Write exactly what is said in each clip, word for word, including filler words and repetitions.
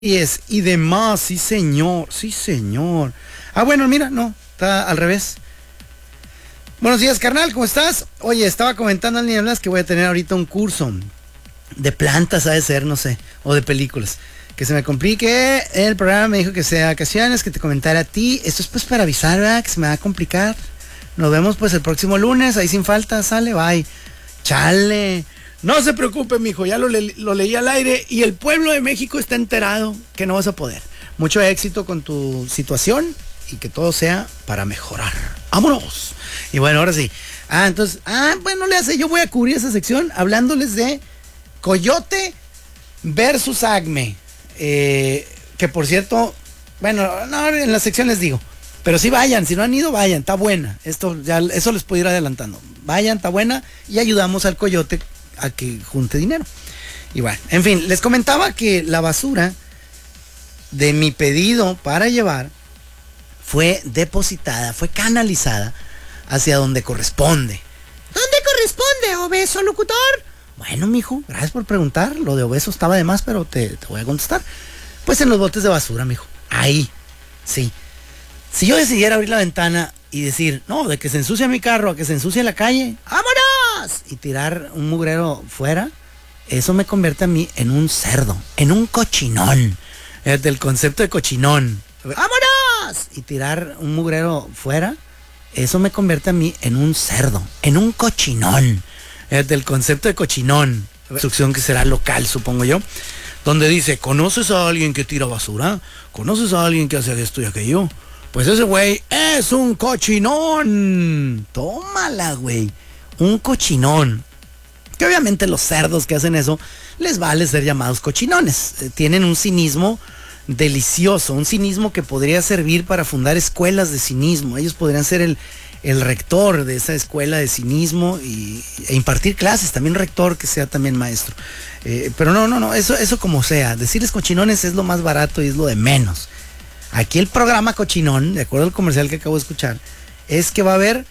Es y demás, sí señor, sí señor. Ah, bueno, mira, no, está al revés. Buenos días, carnal, ¿cómo estás? Oye, estaba comentando al Nieblas que voy a tener ahorita un curso de plantas, ha de ser, no sé, o de películas. Que se me complique el programa, me dijo que sea vacaciones, que te comentara a ti. Esto es pues para avisar, ¿verdad? Que se me va a complicar. Nos vemos pues el próximo lunes, ahí sin falta, sale, bye. Chale. No se preocupe, mijo, ya lo, le lo leí al aire y el pueblo de México está enterado que no vas a poder. Mucho éxito con tu situación y que todo sea para mejorar. ¡Vámonos! Y bueno, ahora sí. Ah, entonces, ah, bueno, le hace, yo voy a cubrir esa sección hablándoles de Coyote versus Acme. Eh, que por cierto, bueno, no, en la sección les digo. Pero sí vayan, si no han ido, vayan, está buena. Esto ya, eso les puedo ir adelantando. Vayan, está buena y ayudamos al Coyote a que junte dinero. Y bueno, en fin, les comentaba que la basura de mi pedido para llevar fue depositada, fue canalizada hacia donde corresponde. ¿Dónde corresponde, obeso locutor? Bueno, mijo, gracias por preguntar. Lo de obeso estaba de más, pero te, te voy a contestar. Pues en los botes de basura, mijo. Ahí, sí. Si yo decidiera abrir la ventana y decir, no, de que se ensucia mi carro a que se ensucie la calle, ¡vámonos! Y tirar un mugrero fuera, eso me convierte a mí en un cerdo, en un cochinón. Es del concepto de cochinón. ¡Vámonos! Y tirar un mugrero fuera, eso me convierte a mí en un cerdo, en un cochinón. Es del concepto de cochinón. Instrucción que será local, supongo yo. Donde dice, ¿conoces a alguien que tira basura? ¿Conoces a alguien que hace esto y aquello? Pues ese güey es un cochinón. Tómala, güey. Un cochinón. Que obviamente los cerdos que hacen eso les vale ser llamados cochinones. Eh, tienen un cinismo delicioso, un cinismo que podría servir para fundar escuelas de cinismo. Ellos podrían ser el, el rector de esa escuela de cinismo y, e impartir clases, también rector que sea también maestro. Eh, pero no, no, no, eso, eso como sea. Decirles cochinones es lo más barato y es lo de menos. Aquí el programa cochinón, de acuerdo al comercial que acabo de escuchar, es que va a haber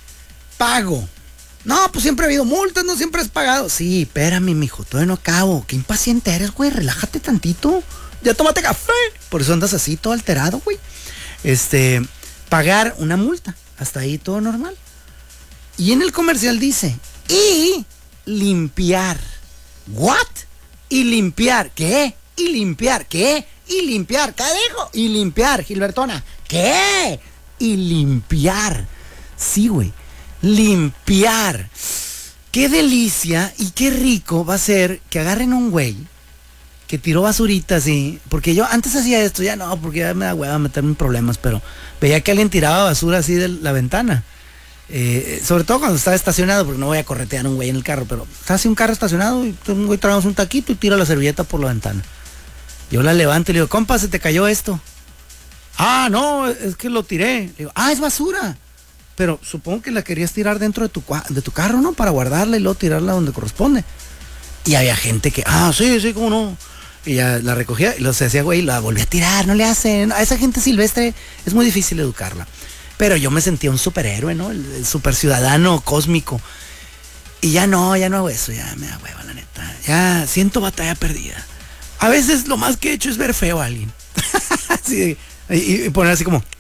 pago. No, pues siempre ha habido multas, no siempre has pagado. Sí, espérame, mijo, todavía no acabo. Qué impaciente eres, güey, relájate tantito. Ya tómate café. Por eso andas así, todo alterado, güey. Este, pagar una multa. Hasta ahí todo normal. Y en el comercial dice, y limpiar. ¿What? Y limpiar. ¿Qué? Y limpiar. ¿Qué? Y limpiar. ¿Qué dijo? Y limpiar, Gilbertona. ¿Qué? Y limpiar. Sí, güey. Limpiar. Qué delicia y qué rico va a ser que agarren a un güey que tiró basurita así. Porque yo antes hacía esto, ya no, porque ya me da hueva meterme en problemas, pero veía que alguien tiraba basura así de la ventana. Eh, sobre todo cuando estaba estacionado, porque no voy a corretear a un güey en el carro, pero está así un carro estacionado y un güey traemos un taquito y tira la servilleta por la ventana. Yo la levanto y le digo, compa, se te cayó esto. Ah, no, es que lo tiré. Le digo, ah, es basura. Pero supongo que la querías tirar dentro de tu, de tu carro, ¿no? Para guardarla y luego tirarla donde corresponde. Y había gente que, ah, sí, sí, cómo no. Y ya la recogía y lo se hacía, güey, la volvía a tirar, no le hacen. A esa gente silvestre es muy difícil educarla. Pero yo me sentía un superhéroe, ¿no? El, el super ciudadano cósmico. Y ya no, ya no hago eso, ya me da hueva, la neta. Ya siento batalla perdida. A veces lo más que he hecho es ver feo a alguien. Sí, y, y poner así como...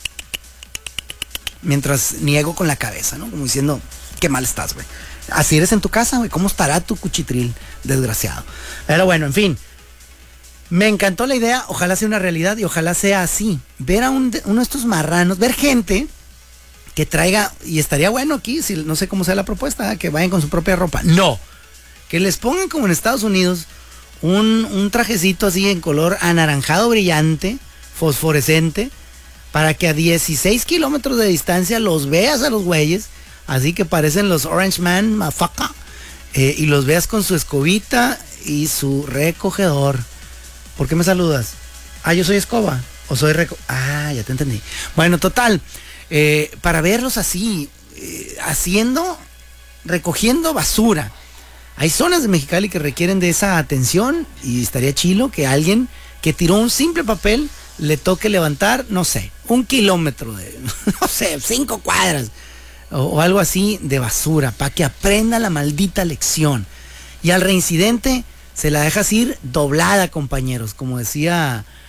Mientras niego con la cabeza, ¿no? Como diciendo, qué mal estás, güey. Así eres en tu casa, güey. ¿Cómo estará tu cuchitril, desgraciado? Pero bueno, en fin. Me encantó la idea. Ojalá sea una realidad y ojalá sea así. Ver a un de, uno de estos marranos, ver gente que traiga... Y estaría bueno aquí, si no sé cómo sea la propuesta, ¿eh? Que vayan con su propia ropa. No. Que les pongan como en Estados Unidos... Un, un trajecito así en color anaranjado brillante, fosforescente, para que a dieciséis kilómetros de distancia los veas a los güeyes, así que parecen los Orange Man, mafaca, eh, y los veas con su escobita y su recogedor. ¿Por qué me saludas? Ah, yo soy escoba, o soy reco... Ah, ya te entendí. Bueno, total, eh, para verlos así, eh, haciendo, recogiendo basura. Hay zonas de Mexicali que requieren de esa atención y estaría chilo que alguien que tiró un simple papel le toque levantar, no sé, un kilómetro de, no sé, cinco cuadras o, o algo así de basura para que aprenda la maldita lección. Y al reincidente se la dejas ir doblada, compañeros, como decía